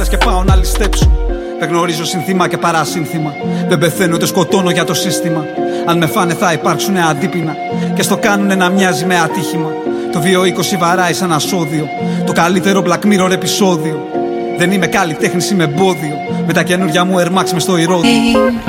αέρας και πάω να ληστέψω. Δεν γνωρίζω συνθήμα και παρασύνθημα. Δεν πεθαίνω ούτε σκοτώνω για το σύστημα. Αν με φάνε θα υπάρξουνε αντίπεινα και στο κάνουνε να μοιάζει με ατύχημα. Το 220 βαράει σαν ασώδιο, το καλύτερο Black Mirror επεισόδιο. Δεν είμαι καλλιτέχνης, είμαι εμπόδιο. Με τα καινούρια μου Air Max μες στο ηρώδιο.